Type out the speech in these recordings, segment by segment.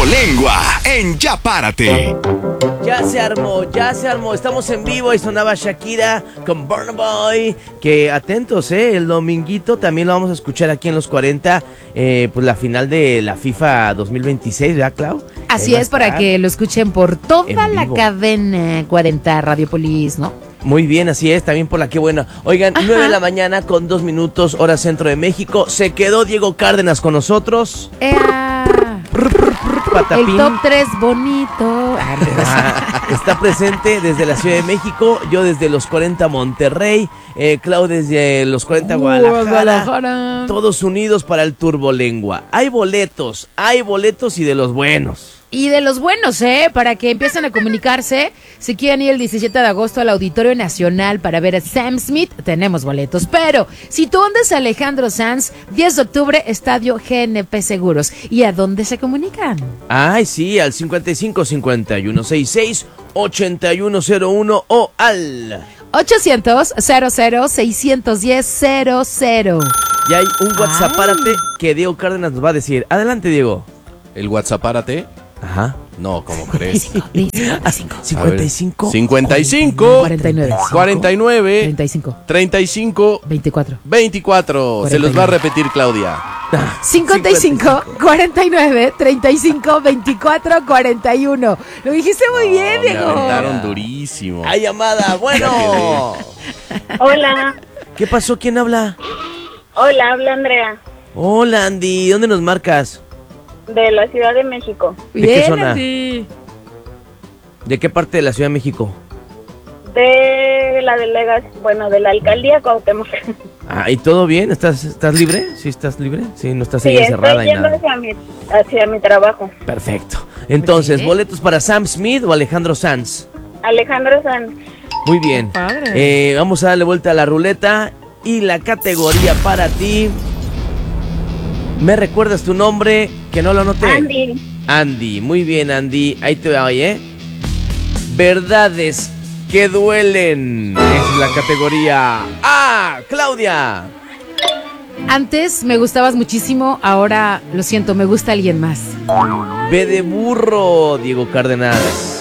Turbolengua en Ya Párate. Ya se armó. Estamos en vivo y sonaba Shakira con Burna Boy. Que atentos, el dominguito también lo vamos a escuchar aquí en los 40. Pues la final de la FIFA 2026, ¿verdad, Clau? Así es, para que lo escuchen por toda la cadena 40 Radiopolis, ¿no? Muy bien, así es, también por la que buena. Oigan, 9 de la mañana con 2 minutos, hora centro de México. Se quedó Diego Cárdenas con nosotros. El top 3 bonito. Está presente desde la Ciudad de México, yo desde los 40 Monterrey, Clau desde los 40 Guadalajara. Todos unidos para el Turbolengua. Hay boletos y de los buenos. Y de los buenos, para que empiecen a comunicarse. Si quieren ir el 17 de agosto al Auditorio Nacional para ver a Sam Smith, tenemos boletos. Pero si tú andas a Alejandro Sanz, 10 de octubre, Estadio GNP Seguros. ¿Y a dónde se comunican? Ay, sí, al 55 51 66 8101 o al 800-00-610-00. Y hay un WhatsAppárate que Diego Cárdenas nos va a decir. Adelante, Diego. ¿El WhatsAppárate? Ajá. No, ¿cómo crees? 55 49 35 24. Se los va a repetir Claudia. 55 49 35 24 41. Lo dijiste muy bien, Diego. Me aventaron durísimo. Hay llamada, bueno. Hola. ¿Qué pasó? ¿Quién habla? Hola, habla Andrea. Hola, Andy. ¿Dónde nos marcas? De la Ciudad de México. ¿De qué zona? Andy. ¿De qué parte de la Ciudad de México? De la delegación, de la alcaldía Cuauhtémoc. ¿Y todo bien? ¿Estás libre? ¿Sí estás libre? Sí, no estás ahí encerrada. Estoy yendo hacia mi trabajo. Perfecto. Entonces, ¿boletos para Sam Smith o Alejandro Sanz? Alejandro Sanz. Muy bien. Vamos a darle vuelta a la ruleta y la categoría para ti. ¿Me recuerdas tu nombre? Que no lo anoté. Andy, muy bien, Andy. Ahí te voy, Verdades que duelen. Es la categoría A. Claudia. Antes me gustabas muchísimo, ahora lo siento, me gusta alguien más. B de burro, Diego Cárdenas.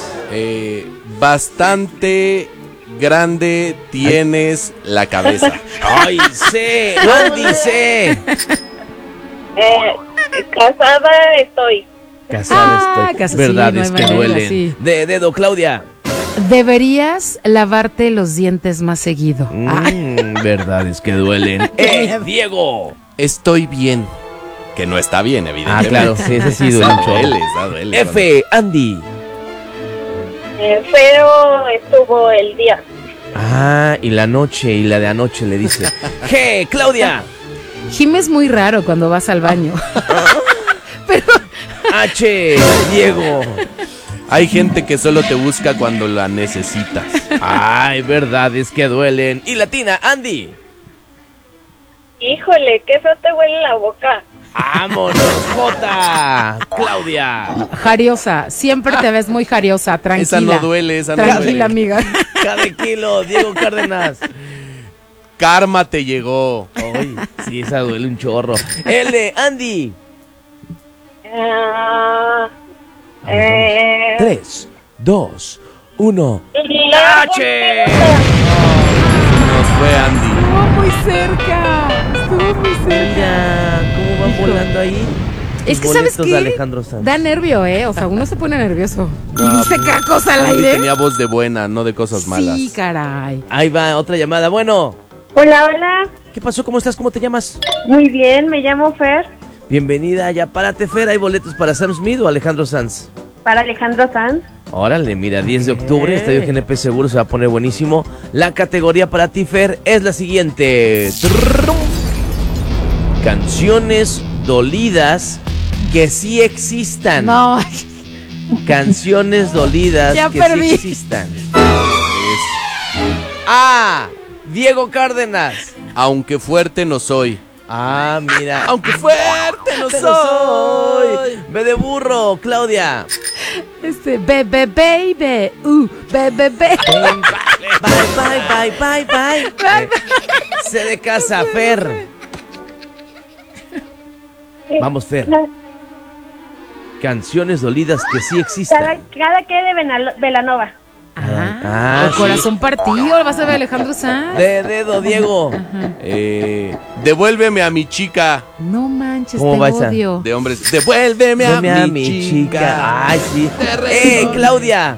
Bastante grande tienes la cabeza. Ay, sé, Andy, sé. Casada estoy. Casada estoy. Verdades que duelen. Sí. De dedo, Claudia. Deberías lavarte los dientes más seguido. Verdades que duelen. Diego. Estoy bien. Que no está bien, evidentemente. Claro, sí, ese sí duele. F, Andy. Feo estuvo el día. Y la noche, y la de anoche le dice. G, Claudia. Gimes muy raro cuando vas al baño. Pero H, Diego. Hay gente que solo te busca cuando la necesitas. Ay, verdades que duelen. Y latina, Andy. Híjole, qué feo te huele la boca. ¡Vámonos, Jota! Claudia. Jariosa, siempre te ves muy jariosa, tranquila. Esa no duele, Tranquila, amiga. Cada kilo, Diego Cárdenas. Karma te llegó. Ay, sí, esa duele un chorro. L, Andy. 3, 2, 1. ¡H! Nos fue Andy. Estuvo muy cerca. ¿Cómo van volando ahí? Es que, ¿sabes qué? Alejandro Sanz. Da nervio, O sea, uno se pone nervioso. Y dice cada cosa al aire. Tenía voz de buena, no de cosas malas. Sí, caray. Ahí va, otra llamada. Bueno. Hola. ¿Qué pasó? ¿Cómo estás? ¿Cómo te llamas? Muy bien, me llamo Fer. Bienvenida, ya párate, Fer. ¿Hay boletos para Sam Smith o Alejandro Sanz? Para Alejandro Sanz. Órale, mira, 10 de octubre, Estadio GNP Seguro, se va a poner buenísimo. La categoría para ti, Fer, es la siguiente. Canciones dolidas que sí existan. No. Canciones dolidas ya que perdí. sí existan. A. Diego Cárdenas. Aunque fuerte no soy. Mira. Aunque fuerte no soy. B de burro, Claudia. Bebe, baby. Bebe, baby. Bye. Se de casa, Fer. Vamos, Fer. Canciones dolidas que sí existan. Cada que de Belanova. Corazón partido, vas a ver Alejandro Sanz. De dedo, Diego. Devuélveme a mi chica. No manches, ¿Cómo te va esa? odio. De hombres. Devuélveme Dame a mi chica. Ay, sí. Claudia.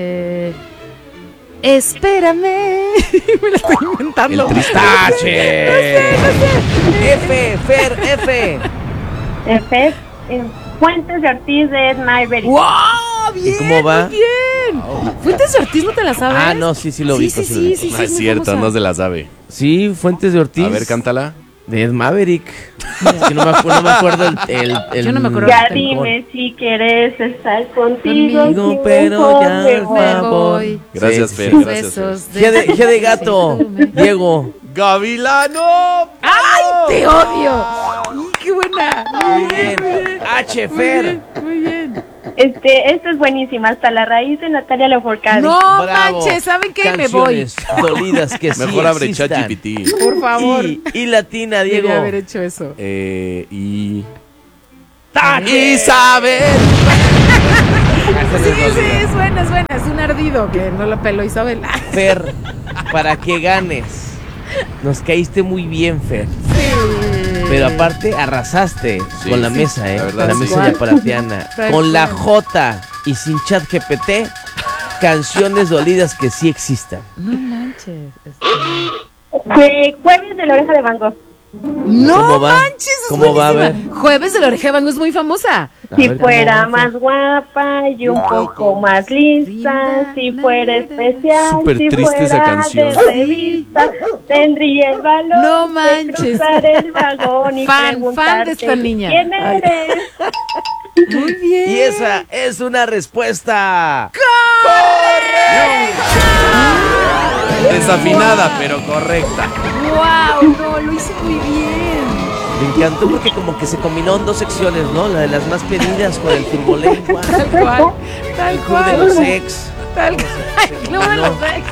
Espérame. Me la estoy inventando. El triste. ¡Tache! F, Fer, F. F. Fuentes de Ortiz de Ed Maverick. ¡Wow! Bien, cómo va? muy bien. Fuentes de Ortiz, ¿no te la sabes? Ah, no, sí lo vi. Sí, No es muy cierto, famosa. no se la sabe. Sí, Fuentes de Ortiz. A ver, cántala. De Ed Maverick. Es que no me acuerdo el Yo no me acuerdo. Ya dime si quieres estar contigo. Conmigo, si pero mejor ya me me voy. voy. Gracias, Sí, Fer. sí. Gracias, Fer. Besos G de gato. Diego. ¡Gavilano! ¡Ay, te odio! ¡Y qué buena! Muy bien. H, Fer. Muy bien. Esta es buenísima. Hasta la raíz de Natalia Lafourcade. No Bravo. manches, ¿saben qué? Me voy. Canciones dolidas que sí Mejor abre existan. ChatGPT. Por favor. Y latina, Diego. Debí haber hecho eso. Y. ¡Tache! Isabel. Sí, es buena. Es un ardido que no lo peló Isabel. Fer, para que ganes. Nos caíste muy bien, Fer. Pero aparte arrasaste Sí, con la sí, mesa, la verdad, la sí. mesa yaparatiana. Tal Con la cual. J y sin chat GPT, canciones dolidas que sí existan. No manches. Jueves de la oreja de Van Gogh. No ¿Cómo va? manches, es ¿Cómo va? A buenísima. Jueves de la oreja de Van Gogh es muy famosa. A Si ver, fuera ¿cómo va, más guapa y un poco más lista, si fuera especial, Súper si triste fuera esa canción. de revista, tendría el valor No de manches. cruzar el vagón y Fan de preguntarte esta niña. ¿quién eres? Muy bien. Y esa es una respuesta. Desafinada, pero correcta. Wow, no, lo hice muy bien. Me encantó porque como que se combinó en dos secciones, ¿no? La de las más pedidas con el turbolengua, Tal cual. Tal el club de cual. los ex, Tal cual. Club de los ex.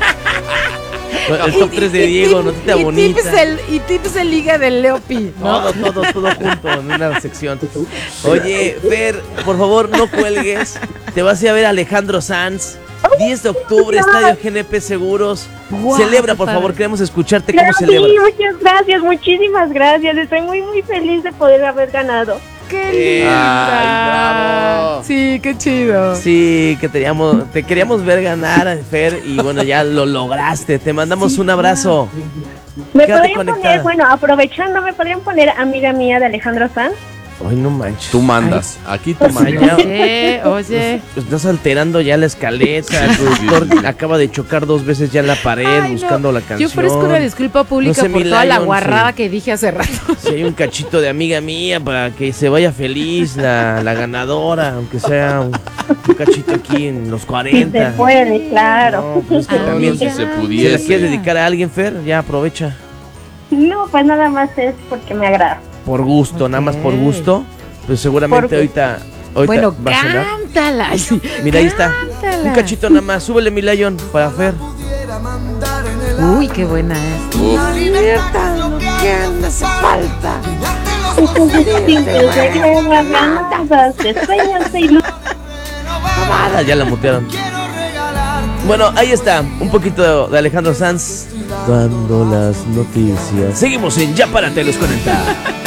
el top 3 de Diego, notita bonita. Y tips en Liga del Leopi, ¿no? Todo junto en una sección. Oye, Fer, por favor, no cuelgues. Te vas a ir a ver a Alejandro Sanz. 10 de octubre, Estadio GNP Seguros. Guau, Celebra, qué por padre. favor, queremos escucharte cómo Claro, sí, celebras. muchas gracias, muchísimas gracias. Estoy muy feliz de poder haber ganado. ¡Qué linda! Ay, bravo. Sí, qué chido. Sí, que te queríamos ver ganar, Fer, y bueno, ya lo lograste. Te mandamos un abrazo. ¿Me Quédate podrían conectada. poner, bueno, aprovechando, me podrían poner amiga mía de Alejandro Sanz? Ay, no manches. Tú mandas. Aquí tú Ay, mandas. ya. Oye. Pues estás alterando ya la escaleta. El productor acaba de chocar 2 veces ya en la pared Ay, no. buscando la canción. Yo ofrezco una disculpa pública No sé, por mi toda la Lion, guarrada sí. que dije hace rato. Si hay un cachito de amiga mía para que se vaya feliz la ganadora, aunque sea un cachito aquí en los Si 40. se puede, claro. No, pues es que Ah, también Si mira. se si la pudiese. quieres dedicar a alguien, Fer, ya aprovecha. No, pues nada más es porque me agrada. Por gusto, nada más por Ok. gusto. Pues seguramente Por ahorita Bueno, va a sonar. cántala. Sí, Mira, ahí está. cántala. Un cachito nada más. Súbele, mi Lion, para Fer. Uy, qué buena es. Uf. Ah, ya la mutearon. Bueno, ahí está. Un poquito de Alejandro Sanz dando las noticias. Seguimos en Ya Párate los 40.